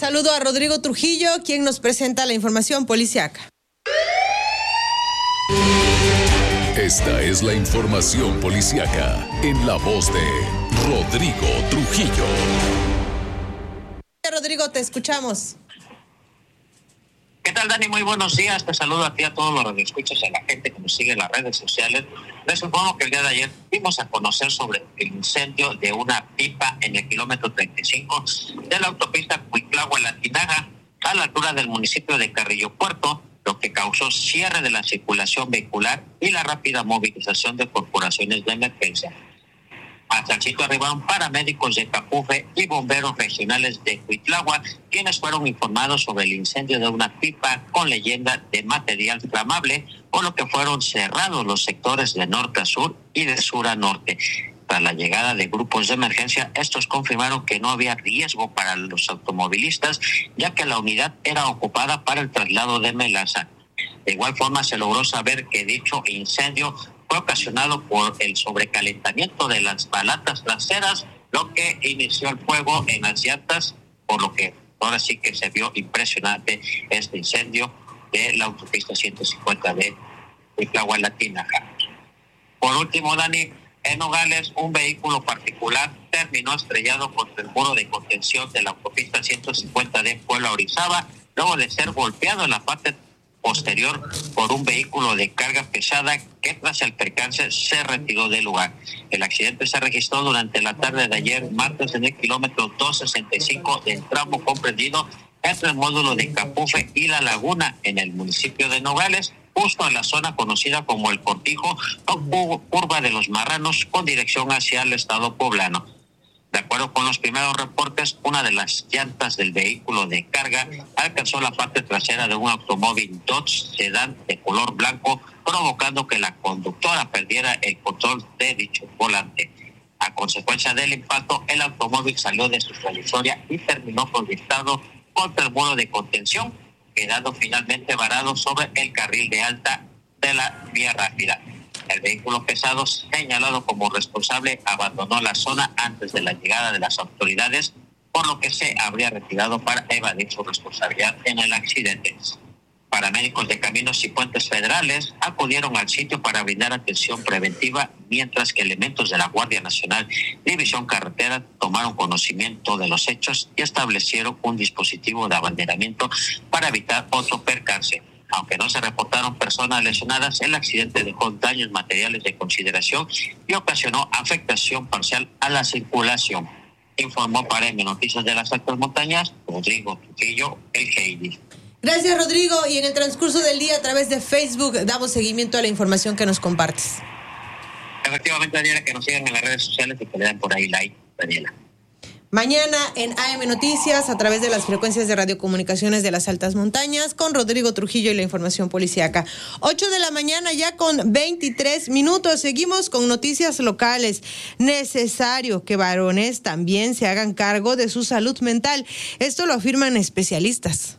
Saludo a Rodrigo Trujillo, quien nos presenta la información policiaca. Esta es la información policiaca en la voz de Rodrigo Trujillo. Rodrigo, te escuchamos. ¿Qué tal, Dani? Muy buenos días. Te saludo a ti, a todos los radioescuchas y a la gente que nos sigue en las redes sociales. Les informo que el día de ayer dimos a conocer sobre el incendio de una pipa en el kilómetro 35 de la autopista Cuitlahua-Latinaga, a la altura del municipio de Carrillo Puerto, lo que causó cierre de la circulación vehicular y la rápida movilización de corporaciones de emergencia. Hasta el sitio arribaron paramédicos de Capufe y bomberos regionales de Cuitlahua, quienes fueron informados sobre el incendio de una pipa con leyenda de material flamable, por lo que fueron cerrados los sectores de norte a sur y de sur a norte. Tras la llegada de grupos de emergencia, estos confirmaron que no había riesgo para los automovilistas, ya que la unidad era ocupada para el traslado de melaza. De igual forma, se logró saber que dicho incendio fue ocasionado por el sobrecalentamiento de las balatas traseras, lo que inició el fuego en las llantas, por lo que ahora sí que se vio impresionante este incendio de la autopista 150 de Cuitlahua-Latinaga. Por último, Dani, en Nogales, un vehículo particular terminó estrellado contra el muro de contención de la autopista 150 de Puebla-Orizaba, luego de ser golpeado en la parte posterior por un vehículo de carga pesada que tras el percance se retiró del lugar. El accidente se registró durante la tarde de ayer, martes, en el kilómetro 265 del tramo comprendido entre el módulo de Capufe y La Laguna, en el municipio de Nogales, justo en la zona conocida como El Cortijo o Curva de los Marranos, con dirección hacia el estado poblano. De acuerdo con los primeros reportes, una de las llantas del vehículo de carga alcanzó la parte trasera de un automóvil Dodge sedán de color blanco, provocando que la conductora perdiera el control de dicho volante. A consecuencia del impacto, el automóvil salió de su trayectoria y terminó proyectado contra el muro de contención, quedando finalmente varado sobre el carril de alta de la vía rápida. El vehículo pesado, señalado como responsable, abandonó la zona antes de la llegada de las autoridades, por lo que se habría retirado para evadir su responsabilidad en el accidente. Paramédicos de Caminos y Puentes Federales acudieron al sitio para brindar atención preventiva, mientras que elementos de la Guardia Nacional División Carretera tomaron conocimiento de los hechos y establecieron un dispositivo de abanderamiento para evitar otro percance. Aunque no se reportaron personas lesionadas, el accidente dejó daños materiales de consideración y ocasionó afectación parcial a la circulación. Informó para M Noticias de las Altas Montañas, Rodrigo Trujillo, el Heidi. Gracias, Rodrigo. Y en el transcurso del día, a través de Facebook, damos seguimiento a la información que nos compartes. Efectivamente, Daniela, que nos sigan en las redes sociales y que le den por ahí like, Daniela. Mañana en AM Noticias, a través de las frecuencias de radiocomunicaciones de las Altas Montañas, con Rodrigo Trujillo y la información policiaca. 8 de la mañana ya con 23 minutos. Seguimos con noticias locales. Necesario que varones también se hagan cargo de su salud mental. Esto lo afirman especialistas.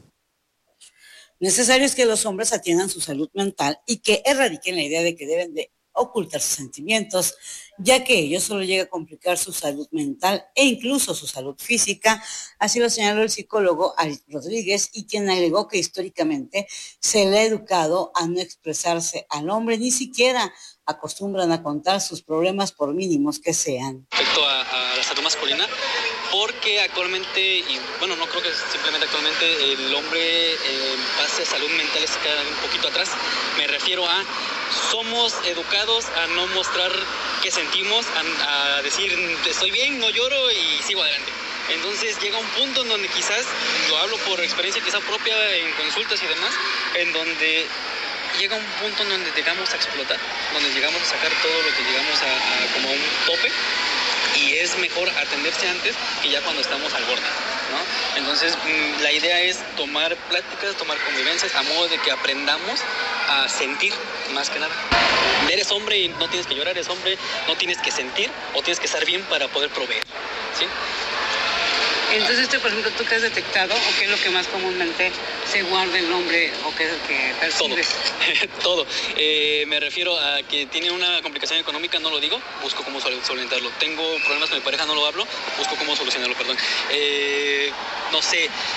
Necesario es que los hombres atiendan su salud mental y que erradiquen la idea de que deben de ocultar sus sentimientos, ya que ello solo llega a complicar su salud mental e incluso su salud física. Así lo señaló el psicólogo Ari Rodríguez, y quien agregó que históricamente se le ha educado a no expresarse al hombre, ni siquiera acostumbran a contar sus problemas por mínimos que sean. Respecto a la salud masculina, porque actualmente, y bueno, no creo que simplemente actualmente, el hombre en base a salud mental se queda un poquito atrás. Me refiero a, somos educados a no mostrar qué sentimos, a decir estoy bien, no lloro y sigo adelante. Entonces llega un punto en donde quizás, lo hablo por experiencia quizás propia en consultas y demás, en donde llega un punto en donde llegamos a explotar, donde llegamos a sacar todo lo que llegamos a como a un tope, y es mejor atenderse antes que ya cuando estamos al borde, ¿no? Entonces la idea es tomar pláticas, tomar convivencias, a modo de que aprendamos a sentir más que nada. Eres hombre y no tienes que llorar, eres hombre, no tienes que sentir o tienes que estar bien para poder proveer, ¿sí? Entonces, por ejemplo, ¿tú qué has detectado o qué es lo que más comúnmente se guarda el hombre o qué es lo que percibes? Todo. Me refiero a que tiene una complicación económica, no lo digo, busco cómo solventarlo. Tengo problemas con mi pareja, no lo hablo, busco cómo solucionarlo, perdón. No sé,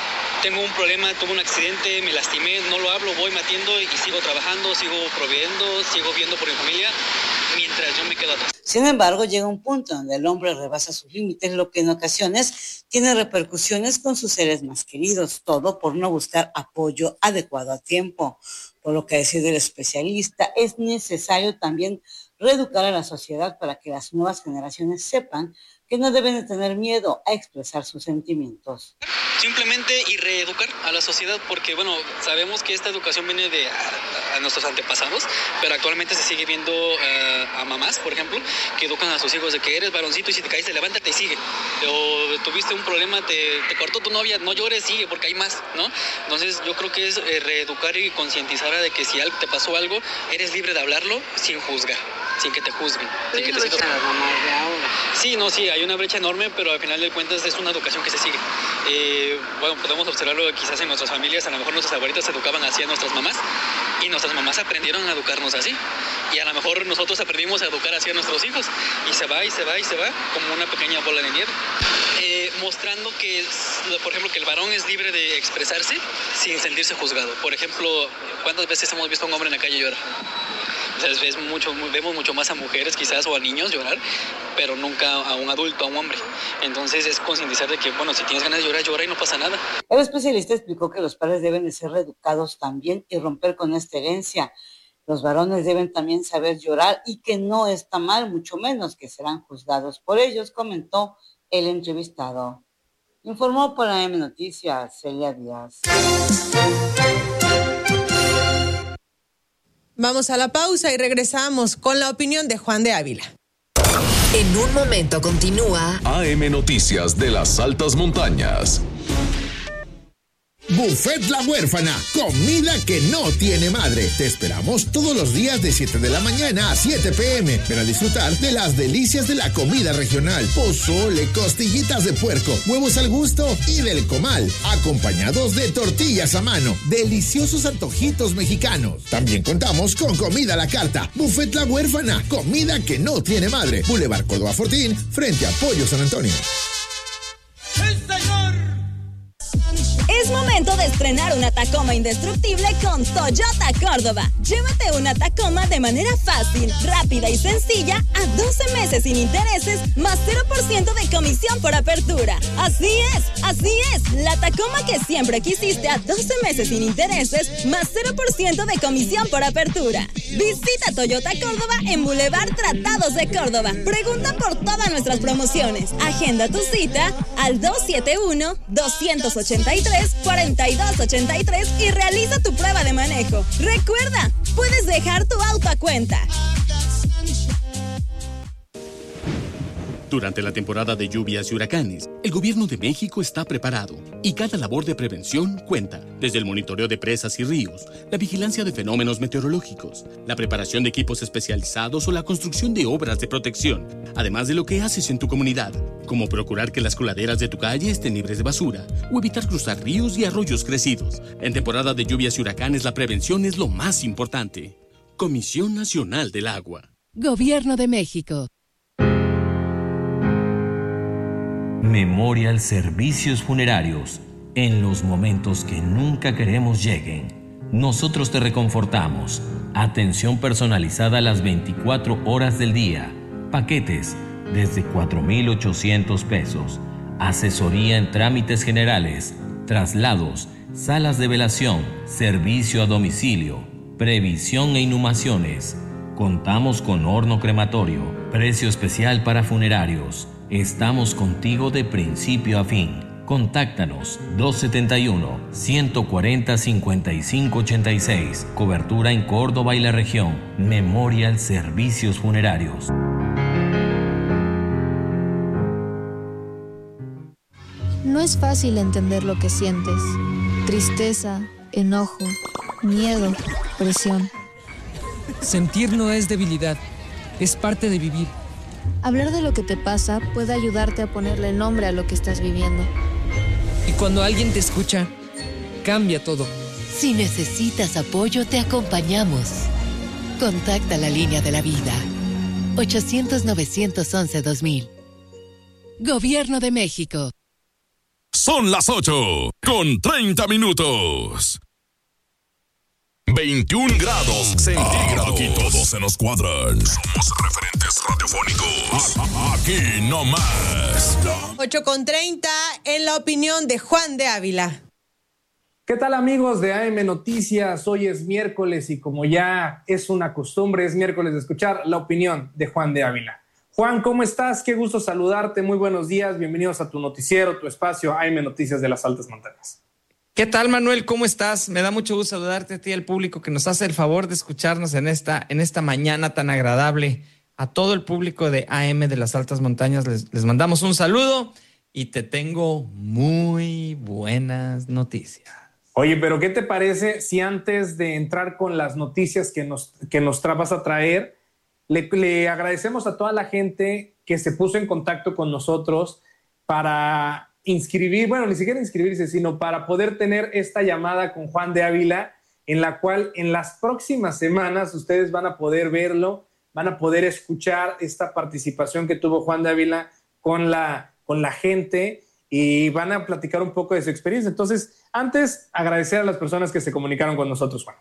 tengo un problema, tuve un accidente, me lastimé, no lo hablo, voy, me atiendo y sigo trabajando, sigo proveyendo, sigo viendo por mi familia, mientras yo me quedo atrás. Sin embargo, llega un punto donde el hombre rebasa sus límites, lo que en ocasiones tiene repercusiones con sus seres más queridos, todo por no buscar apoyo adecuado a tiempo. Por lo que decide el especialista, es necesario también reeducar a la sociedad para que las nuevas generaciones sepan que no deben de tener miedo a expresar sus sentimientos. Simplemente y reeducar a la sociedad, porque bueno, sabemos que esta educación viene de a nuestros antepasados, pero actualmente se sigue viendo a mamás, por ejemplo, que educan a sus hijos de que eres varoncito y si te caíste, levántate y sigue. O tuviste un problema, te cortó tu novia, no llores, sigue, porque hay más, ¿no? Entonces yo creo que es reeducar y concientizar de que si te pasó algo, eres libre de hablarlo sin juzgar, sin que te juzguen. Sin que te sientas... Sí, no, sí, hay una brecha enorme, pero al final de cuentas es una educación que se sigue. Bueno, podemos observarlo quizás en nuestras familias, a lo mejor nuestras abuelitas educaban así a nuestras mamás y nuestras mamás aprendieron a educarnos así. Y a lo mejor nosotros aprendimos a educar así a nuestros hijos y se va, como una pequeña bola de nieve. Mostrando que, por ejemplo, que el varón es libre de expresarse sin sentirse juzgado. Por ejemplo, ¿cuántas veces hemos visto a un hombre en la calle llorar? O sea, vemos mucho más a mujeres quizás o a niños llorar, pero nunca a un adulto, a un hombre. Entonces es concientizar de que, bueno, si tienes ganas de llorar, llora y no pasa nada. El especialista explicó que los padres deben de ser reeducados también y romper con esta herencia. Los varones deben también saber llorar y que no está mal, mucho menos que serán juzgados por ellos, comentó el entrevistado. Informó para AM Noticias, Celia Díaz. Vamos a la pausa y regresamos con la opinión de Juan de Ávila. En un momento continúa AM Noticias de las Altas Montañas. Buffet La Huérfana, comida que no tiene madre. Te esperamos todos los días de 7 de la mañana a 7 p.m. Ven a disfrutar de las delicias de la comida regional. Pozole, costillitas de puerco, huevos al gusto y del comal, acompañados de tortillas a mano. Deliciosos antojitos mexicanos. También contamos con comida a la carta. Buffet La Huérfana, comida que no tiene madre. Boulevard Córdoba Fortín, frente a Pollo San Antonio. ¡Sí, señor! Es momento de estrenar una Tacoma indestructible con Toyota Córdoba. Llévate una Tacoma de manera fácil, rápida y sencilla a 12 meses sin intereses más 0% de comisión por apertura. Así es, la Tacoma que siempre quisiste a 12 meses sin intereses más 0% de comisión por apertura. Visita Toyota Córdoba en Boulevard Tratados de Córdoba. Pregunta por todas nuestras promociones. Agenda tu cita al 271-283-4283 y realiza tu prueba de manejo. Recuerda, puedes dejar tu auto a cuenta. Durante la temporada de lluvias y huracanes, el Gobierno de México está preparado y cada labor de prevención cuenta, desde el monitoreo de presas y ríos, la vigilancia de fenómenos meteorológicos, la preparación de equipos especializados o la construcción de obras de protección, además de lo que haces en tu comunidad, como procurar que las coladeras de tu calle estén libres de basura o evitar cruzar ríos y arroyos crecidos. En temporada de lluvias y huracanes, la prevención es lo más importante. Comisión Nacional del Agua. Gobierno de México. Memorial Servicios Funerarios. En los momentos que nunca queremos lleguen, nosotros te reconfortamos. Atención personalizada a las 24 horas del día. Paquetes desde 4,800 pesos. Asesoría en trámites generales, traslados, salas de velación, servicio a domicilio, previsión e inhumaciones. Contamos con horno crematorio, precio especial para funerarios. Estamos contigo de principio a fin. Contáctanos 271-140-5586. Cobertura en Córdoba y la región. Memorial Servicios Funerarios. No es fácil entender lo que sientes. Tristeza, enojo, miedo, presión. Sentir no es debilidad, es parte de vivir. Hablar de lo que te pasa puede ayudarte a ponerle nombre a lo que estás viviendo. Y cuando alguien te escucha, cambia todo. Si necesitas apoyo, te acompañamos. Contacta la línea de la vida. 800-911-2000. Gobierno de México. Son las 8:30. 21 grados centígrados. Aquí todos se nos cuadran. Somos referentes radiofónicos. Aquí no más. 8:30 en la opinión de Juan de Ávila. ¿Qué tal, amigos de AM Noticias? Hoy es miércoles y como ya es una costumbre, es miércoles de escuchar la opinión de Juan de Ávila. Juan, ¿cómo estás? Qué gusto saludarte. Muy buenos días. Bienvenidos a tu noticiero, tu espacio, AM Noticias de las Altas Montañas. ¿Qué tal, Manuel? ¿Cómo estás? Me da mucho gusto saludarte a ti y al público que nos hace el favor de escucharnos en esta mañana tan agradable. A todo el público de AM de las Altas Montañas les mandamos un saludo y te tengo muy buenas noticias. Oye, pero ¿qué te parece si antes de entrar con las noticias que nos vas a traer, le agradecemos a toda la gente que se puso en contacto con nosotros para inscribir, bueno, ni siquiera inscribirse, sino para poder tener esta llamada con Juan de Ávila, en la cual en las próximas semanas ustedes van a poder verlo, van a poder escuchar esta participación que tuvo Juan de Ávila con la gente y van a platicar un poco de su experiencia. Entonces, antes, agradecer a las personas que se comunicaron con nosotros, Juan.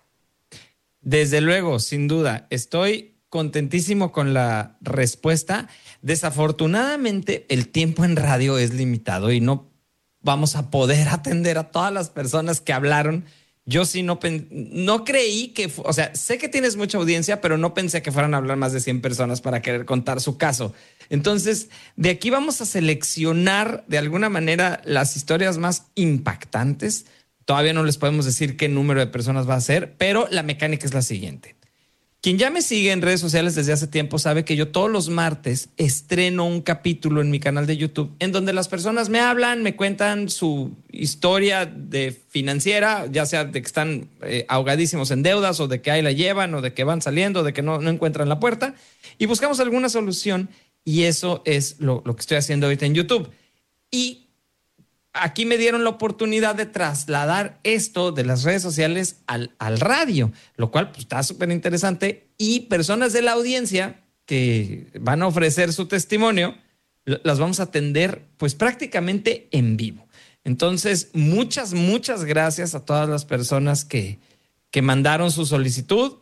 Desde luego, sin duda, estoy contentísimo con la respuesta. Desafortunadamente, el tiempo en radio es limitado y no vamos a poder atender a todas las personas que hablaron. Yo sí no creí que, o sea, sé que tienes mucha audiencia, pero no pensé que fueran a hablar más de 100 personas para querer contar su caso. Entonces, de aquí vamos a seleccionar de alguna manera las historias más impactantes. Todavía no les podemos decir qué número de personas va a ser, pero la mecánica es la siguiente. Quien ya me sigue en redes sociales desde hace tiempo sabe que yo todos los martes estreno un capítulo en mi canal de YouTube en donde las personas me hablan, me cuentan su historia de financiera, ya sea de que están ahogadísimos en deudas o de que ahí la llevan o de que van saliendo, o de que no encuentran la puerta y buscamos alguna solución y eso es lo que estoy haciendo ahorita en YouTube. Y aquí me dieron la oportunidad de trasladar esto de las redes sociales al radio, lo cual pues, está súper interesante. Y personas de la audiencia que van a ofrecer su testimonio, las vamos a atender pues prácticamente en vivo. Entonces, muchas gracias a todas las personas que mandaron su solicitud.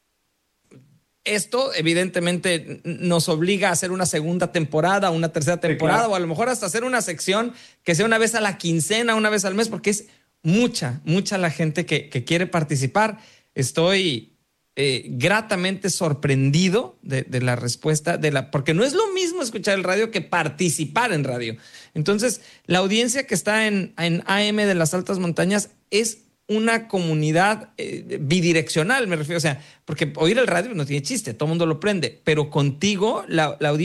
Esto evidentemente nos obliga a hacer una segunda temporada, una tercera temporada, sí, claro, o a lo mejor hasta hacer una sección que sea una vez a la quincena, una vez al mes, porque es mucha la gente que quiere participar. Estoy gratamente sorprendido de la respuesta, porque no es lo mismo escuchar el radio que participar en radio. Entonces, la audiencia que está en AM de las Altas Montañas es una comunidad bidireccional, me refiero, o sea, porque oír el radio no tiene chiste, todo el mundo lo prende, pero contigo la audiencia